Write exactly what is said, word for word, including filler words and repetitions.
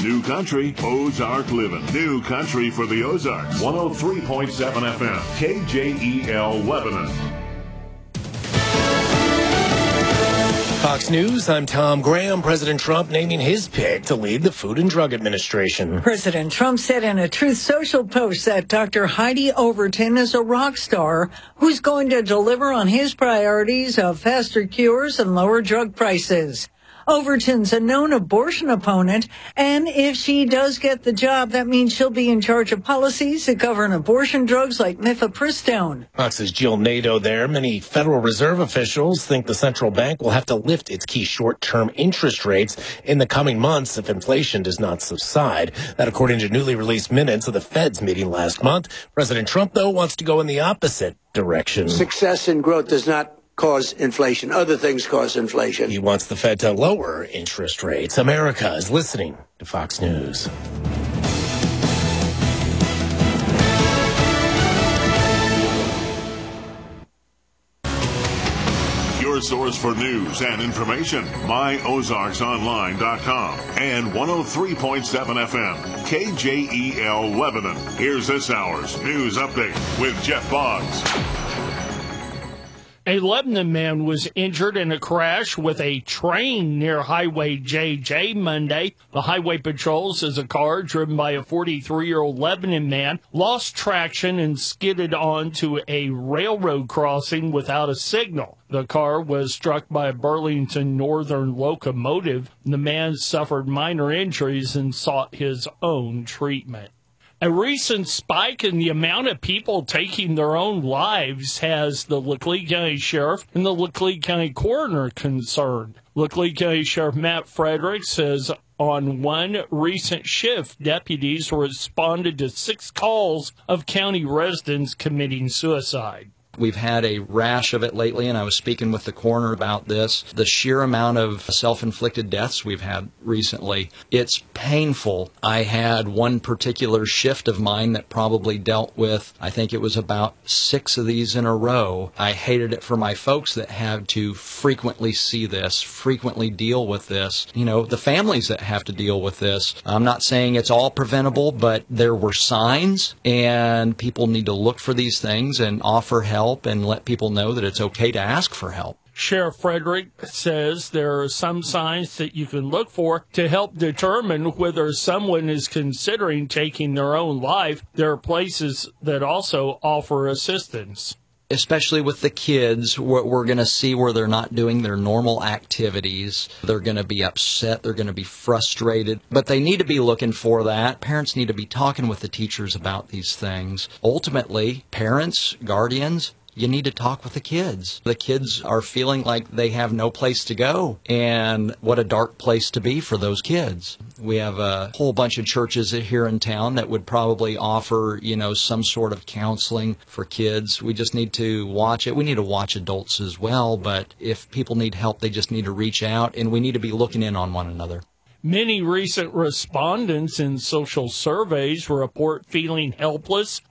New Country, Ozark Living. New Country for the Ozarks. one oh three point seven F M, K J E L Lebanon. Fox News, I'm Tom Graham. President Trump naming his pick to lead the Food and Drug Administration. President Trump said in a Truth Social post that Doctor Heidi Overton is a rock star who's going to deliver on his priorities of faster cures and lower drug prices. Overton's a known abortion opponent, and if she does get the job, that means she'll be in charge of policies that govern abortion drugs like mifepristone. Fox's Jill Nato there. Many Federal Reserve officials think the central bank will have to lift its key short-term interest rates in the coming months if inflation does not subside. That according to newly released minutes of the Fed's meeting last month. President Trump, though, wants to go in the opposite direction. Success and growth does not cause inflation. Other things cause inflation. He wants the Fed to lower interest rates. America is listening to Fox News. Your source for news and information. my ozarks online dot com and one oh three point seven F M, K J E L Lebanon. Here's this hour's news update with Jeff Boggs. A Lebanon man was injured in a crash with a train near Highway J J Monday. The highway patrol says a car driven by a forty-three-year-old Lebanon man lost traction and skidded onto a railroad crossing without a signal. The car was struck by a Burlington Northern locomotive. The man suffered minor injuries and sought his own treatment. A recent spike in the amount of people taking their own lives has the Laclede County Sheriff and the Laclede County Coroner concerned. Laclede County Sheriff Matt Frederick says on one recent shift, deputies responded to six calls of county residents committing suicide. We've had a rash of it lately, and I was speaking with the coroner about this. The sheer amount of self-inflicted deaths we've had recently, it's painful. I had one particular shift of mine that probably dealt with, I think it was about six of these in a row. I hated it for my folks that had to frequently see this, frequently deal with this. You know, the families that have to deal with this. I'm not saying it's all preventable, but there were signs, and people need to look for these things and offer help. And let people know that it's okay to ask for help. Sheriff Frederick says there are some signs that you can look for to help determine whether someone is considering taking their own life. There are places that also offer assistance. Especially with the kids, we're going to see where they're not doing their normal activities. They're going to be upset. They're going to be frustrated. But they need to be looking for that. Parents need to be talking with the teachers about these things. Ultimately, parents, guardians, you need to talk with the kids. The kids are feeling like they have no place to go, and what a dark place to be for those kids. We have a whole bunch of churches here in town that would probably offer, you know, some sort of counseling for kids. We just need to watch it. We need to watch adults as well, but if people need help, they just need to reach out, and we need to be looking in on one another. Many recent respondents in social surveys report feeling helpless